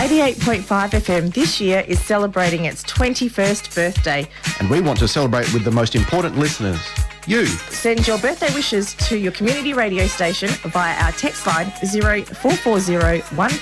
88.5 FM this year is celebrating its 21st birthday. And we want to celebrate with the most important listeners, you. Send your birthday wishes to your community radio station via our text line 0440